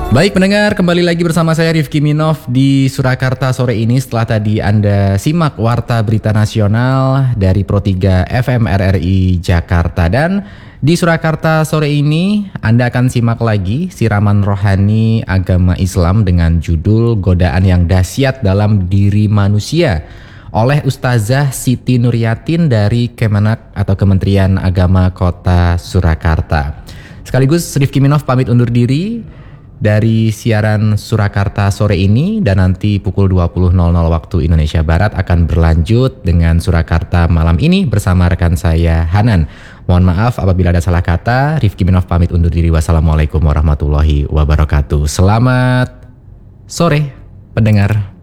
Baik pendengar, kembali lagi bersama saya Rifki Minov di Surakarta sore ini. Setelah tadi Anda simak Warta Berita Nasional dari Pro 3 FM RRI Jakarta. Dan di Surakarta sore ini Anda akan simak lagi siraman rohani agama Islam dengan judul Godaan yang Dahsyat dalam Diri Manusia oleh Ustazah Siti Nuryatin dari Kemenak atau Kementerian Agama Kota Surakarta. Sekaligus Rifki Minov pamit undur diri dari siaran Surakarta sore ini, dan nanti pukul 20.00 waktu Indonesia Barat akan berlanjut dengan Surakarta malam ini bersama rekan saya Hanan. Mohon maaf apabila ada salah kata. Rifki Minov pamit undur diri. Wassalamualaikum warahmatullahi wabarakatuh. Selamat sore pendengar.